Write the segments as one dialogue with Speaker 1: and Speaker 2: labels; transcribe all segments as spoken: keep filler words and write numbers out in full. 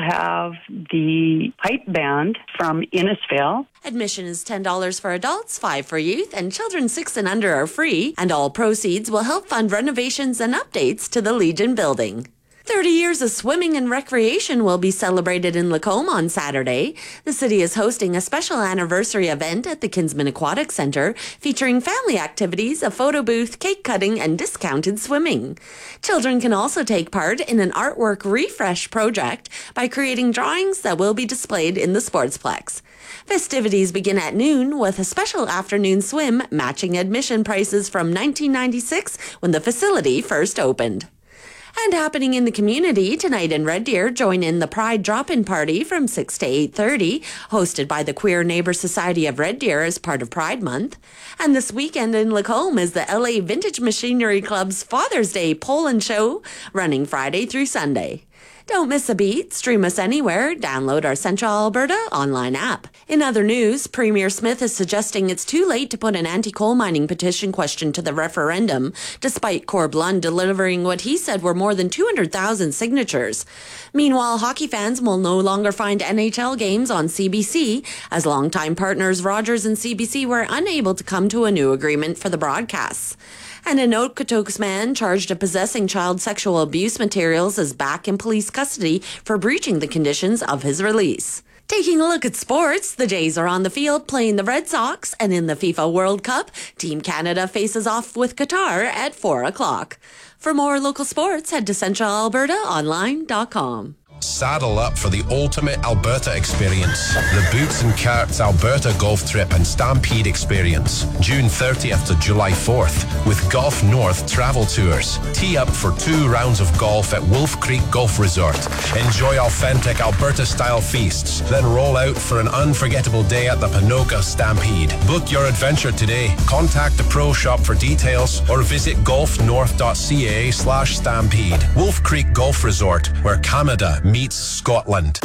Speaker 1: have the pipe band from Innisfail.
Speaker 2: Admission is ten dollars for adults, five dollars for youth, and children six and under are free, and all proceeds will help fund renovations and updates to the Legion building. thirty years of swimming and recreation will be celebrated in Lacombe on Saturday. The city is hosting a special anniversary event at the Kinsman Aquatic Centre featuring family activities, a photo booth, cake cutting, and discounted swimming. Children can also take part in an artwork refresh project by creating drawings that will be displayed in the Sportsplex. Festivities begin at noon with a special afternoon swim matching admission prices from nineteen ninety-six when the facility first opened. And happening in the community tonight in Red Deer, join in the Pride Drop-In Party from six to eight thirty, hosted by the Queer Neighbor Society of Red Deer as part of Pride Month. And this weekend in Lacombe is the L A Vintage Machinery Club's Father's Day Poland Show, running Friday through Sunday. Don't miss a beat. Stream us anywhere. Download our Central Alberta online app. In other news, Premier Smith is suggesting it's too late to put an anti-coal mining petition question to the referendum, despite Corb Lund delivering what he said were more than two hundred thousand signatures. Meanwhile, hockey fans will no longer find N H L games on C B C, as longtime partners Rogers and C B C were unable to come to a new agreement for the broadcasts. And an Okotoks man charged of possessing child sexual abuse materials is back in police custody for breaching the conditions of his release. Taking a look at sports, the Jays are on the field playing the Red Sox, and in the FIFA World Cup, Team Canada faces off with Qatar at four o'clock. For more local sports, head to central alberta online dot com.
Speaker 3: Saddle up for the ultimate Alberta experience. The Boots and Carts Alberta Golf Trip and Stampede Experience. June thirtieth to July fourth with Golf North Travel Tours. Tee up for two rounds of golf at Wolf Creek Golf Resort. Enjoy authentic Alberta-style feasts. Then roll out for an unforgettable day at the Panoka Stampede. Book your adventure today. Contact the Pro Shop for details or visit golfnorth.ca slash stampede. Wolf Creek Golf Resort, where Canada meets Scotland.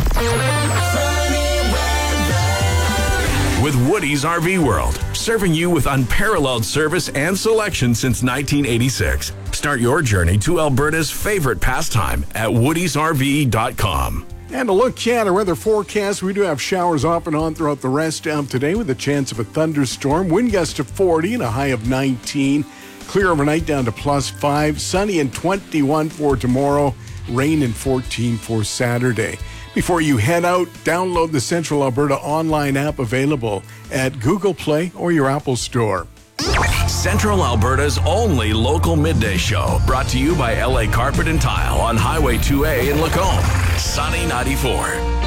Speaker 4: With Woody's R V World, serving you with unparalleled service and selection since nineteen eighty-six. Start your journey to Alberta's favorite pastime at woodies r v dot com.
Speaker 5: And a look at our weather forecast. We do have showers off and on throughout the rest of today with a chance of a thunderstorm. Wind gust of forty and a high of nineteen. Clear overnight down to plus five. Sunny and twenty-one for tomorrow. Rain and fourteen for Saturday. Before you head out, download the Central Alberta online app available at Google Play or your Apple Store.
Speaker 4: Central Alberta's only local midday show, brought to you by L A Carpet and Tile on Highway two A in Lacombe. Sunny ninety-four.